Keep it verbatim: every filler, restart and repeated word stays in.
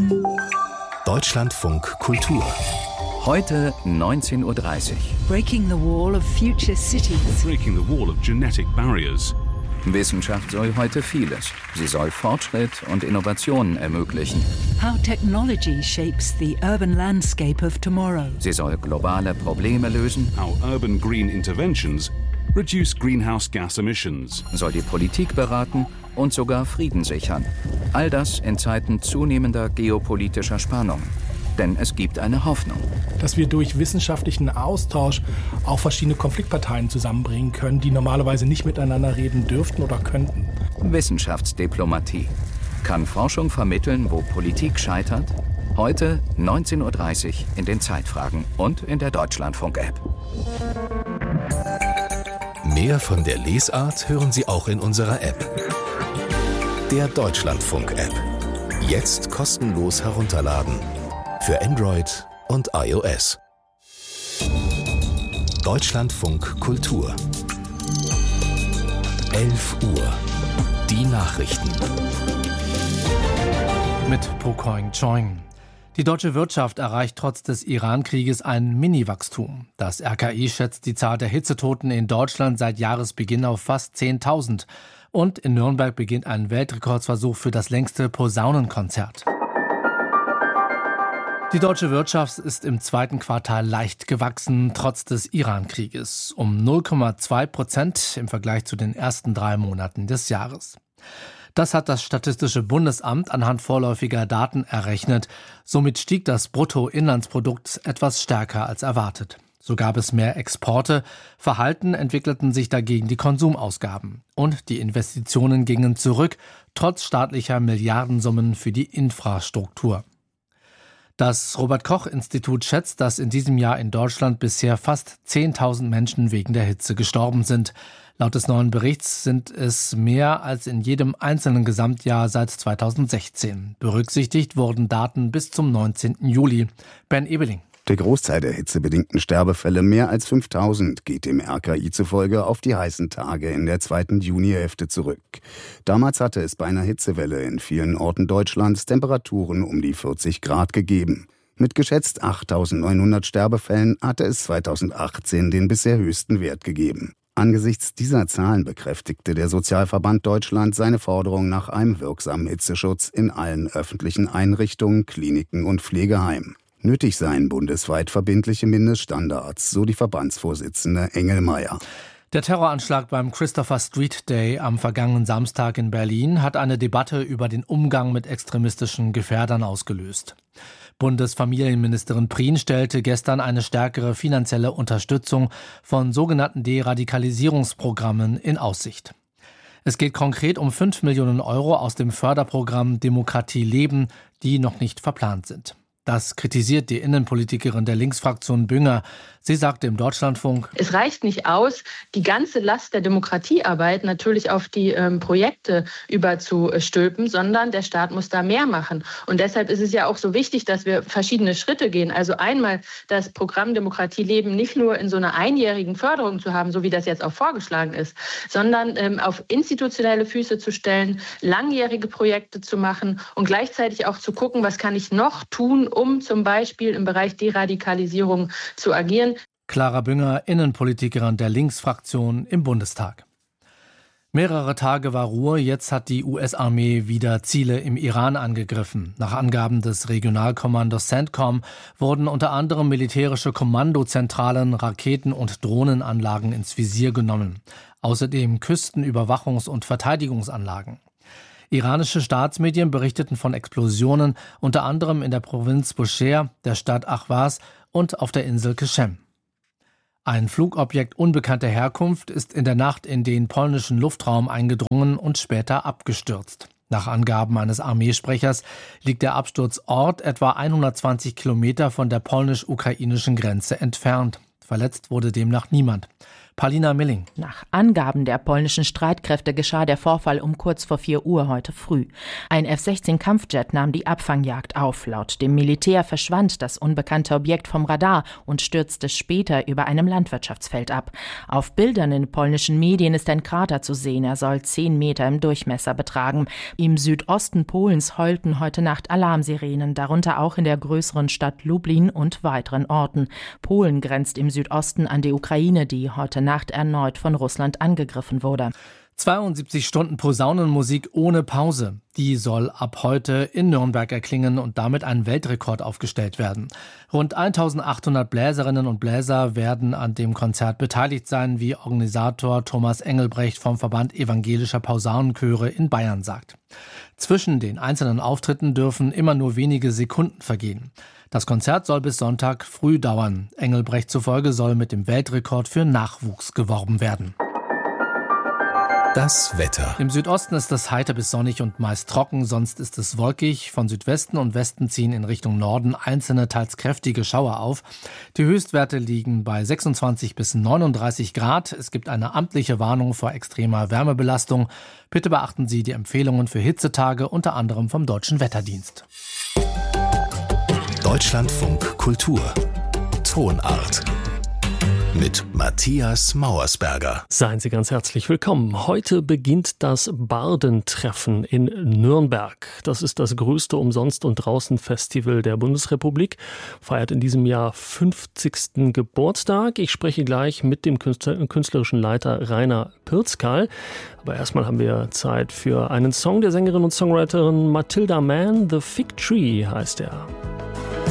Deutschlandfunk Kultur. Heute neunzehn Uhr dreißig. Breaking the wall of future cities. Breaking the wall of genetic barriers. Wissenschaft soll heute vieles. Sie soll Fortschritt und Innovationen ermöglichen. How technology shapes the urban landscape of tomorrow. Sie soll globale Probleme lösen. How urban green interventions reduce greenhouse gas emissions. Soll die Politik beraten und sogar Frieden sichern. All das in Zeiten zunehmender geopolitischer Spannung. Denn es gibt eine Hoffnung. Dass wir durch wissenschaftlichen Austausch auch verschiedene Konfliktparteien zusammenbringen können, die normalerweise nicht miteinander reden dürften oder könnten. Wissenschaftsdiplomatie. Kann Forschung vermitteln, wo Politik scheitert? Heute neunzehn Uhr dreißig in den Zeitfragen und in der Deutschlandfunk-App. Mehr von der Lesart hören Sie auch in unserer App. Der Deutschlandfunk-App. Jetzt kostenlos herunterladen. Für Android und iOS. Deutschlandfunk Kultur. elf Uhr. Die Nachrichten. Mit Pokoing Choing. Die deutsche Wirtschaft erreicht trotz des Iran-Krieges ein Mini-Wachstum. Das R K I schätzt die Zahl der Hitzetoten in Deutschland seit Jahresbeginn auf fast zehntausend. Und in Nürnberg beginnt ein Weltrekordsversuch für das längste Posaunenkonzert. Die deutsche Wirtschaft ist im zweiten Quartal leicht gewachsen, trotz des Iran-Krieges, um null Komma zwei Prozent im Vergleich zu den ersten drei Monaten des Jahres. Das hat das Statistische Bundesamt anhand vorläufiger Daten errechnet. Somit stieg das Bruttoinlandsprodukt etwas stärker als erwartet. So gab es mehr Exporte, Verhalten entwickelten sich dagegen die Konsumausgaben. Und die Investitionen gingen zurück, trotz staatlicher Milliardensummen für die Infrastruktur. Das Robert-Koch-Institut schätzt, dass in diesem Jahr in Deutschland bisher fast zehntausend Menschen wegen der Hitze gestorben sind. Laut des neuen Berichts sind es mehr als in jedem einzelnen Gesamtjahr seit zweitausendsechzehn. Berücksichtigt wurden Daten bis zum neunzehnten Juli. Ben Ebeling. Der Großteil der hitzebedingten Sterbefälle, mehr als fünftausend, geht dem R K I zufolge auf die heißen Tage in der zweiten Junihälfte zurück. Damals hatte es bei einer Hitzewelle in vielen Orten Deutschlands Temperaturen um die vierzig Grad gegeben. Mit geschätzt achttausendneunhundert Sterbefällen hatte es zweitausendachtzehn den bisher höchsten Wert gegeben. Angesichts dieser Zahlen bekräftigte der Sozialverband Deutschland seine Forderung nach einem wirksamen Hitzeschutz in allen öffentlichen Einrichtungen, Kliniken und Pflegeheimen. Nötig seien bundesweit verbindliche Mindeststandards, so die Verbandsvorsitzende Engelmeier. Der Terroranschlag beim Christopher Street Day am vergangenen Samstag in Berlin hat eine Debatte über den Umgang mit extremistischen Gefährdern ausgelöst. Bundesfamilienministerin Prien stellte gestern eine stärkere finanzielle Unterstützung von sogenannten Deradikalisierungsprogrammen in Aussicht. Es geht konkret um fünf Millionen Euro aus dem Förderprogramm Demokratie leben, die noch nicht verplant sind. Das kritisiert die Innenpolitikerin der Linksfraktion Bünger. Sie sagte im Deutschlandfunk: Es reicht nicht aus, die ganze Last der Demokratiearbeit natürlich auf die ähm, Projekte überzustülpen, sondern der Staat muss da mehr machen. Und deshalb ist es ja auch so wichtig, dass wir verschiedene Schritte gehen. Also einmal das Programm Demokratie leben nicht nur in so einer einjährigen Förderung zu haben, so wie das jetzt auch vorgeschlagen ist, sondern ähm, auf institutionelle Füße zu stellen, langjährige Projekte zu machen und gleichzeitig auch zu gucken, was kann ich noch tun, um zum Beispiel im Bereich Deradikalisierung zu agieren. Clara Bünger, Innenpolitikerin der Linksfraktion im Bundestag. Mehrere Tage war Ruhe, jetzt hat die U S-Armee wieder Ziele im Iran angegriffen. Nach Angaben des Regionalkommandos CENTCOM wurden unter anderem militärische Kommandozentralen, Raketen- und Drohnenanlagen ins Visier genommen. Außerdem Küstenüberwachungs- und Verteidigungsanlagen. Iranische Staatsmedien berichteten von Explosionen, unter anderem in der Provinz Bushehr, der Stadt Ahvaz und auf der Insel Keshem. Ein Flugobjekt unbekannter Herkunft ist in der Nacht in den polnischen Luftraum eingedrungen und später abgestürzt. Nach Angaben eines Armeesprechers liegt der Absturzort etwa hundertzwanzig Kilometer von der polnisch-ukrainischen Grenze entfernt. Verletzt wurde demnach niemand. Paulina Milling. Nach Angaben der polnischen Streitkräfte geschah der Vorfall um kurz vor vier Uhr heute früh. Ein F sechzehn Kampfjet nahm die Abfangjagd auf. Laut dem Militär verschwand das unbekannte Objekt vom Radar und stürzte später über einem Landwirtschaftsfeld ab. Auf Bildern in polnischen Medien ist ein Krater zu sehen. Er soll zehn Meter im Durchmesser betragen. Im Südosten Polens heulten heute Nacht Alarmsirenen, darunter auch in der größeren Stadt Lublin und weiteren Orten. Polen grenzt im Südosten an die Ukraine, die heute Nacht erneut von Russland angegriffen wurde. zweiundsiebzig Stunden Posaunenmusik ohne Pause. Die soll ab heute in Nürnberg erklingen und damit ein Weltrekord aufgestellt werden. Rund eintausendachthundert Bläserinnen und Bläser werden an dem Konzert beteiligt sein, wie Organisator Thomas Engelbrecht vom Verband Evangelischer Posaunenchöre in Bayern sagt. Zwischen den einzelnen Auftritten dürfen immer nur wenige Sekunden vergehen. Das Konzert soll bis Sonntag früh dauern. Engelbrecht zufolge soll mit dem Weltrekord für Nachwuchs geworben werden. Das Wetter. Im Südosten ist es heiter bis sonnig und meist trocken, sonst ist es wolkig. Von Südwesten und Westen ziehen in Richtung Norden einzelne, teils kräftige Schauer auf. Die Höchstwerte liegen bei sechsundzwanzig bis neununddreißig Grad. Es gibt eine amtliche Warnung vor extremer Wärmebelastung. Bitte beachten Sie die Empfehlungen für Hitzetage, unter anderem vom Deutschen Wetterdienst. Deutschlandfunk Kultur. Tonart. Mit Matthias Mauersberger. Seien Sie ganz herzlich willkommen. Heute beginnt das Bardentreffen in Nürnberg. Das ist das größte Umsonst- und Draußen-Festival der Bundesrepublik. Feiert in diesem Jahr fünfzigsten Geburtstag. Ich spreche gleich mit dem Künstler, künstlerischen Leiter Rainer Pirzkal. Aber erstmal haben wir Zeit für einen Song der Sängerin und Songwriterin Matilda Mann. The Fig Tree heißt er.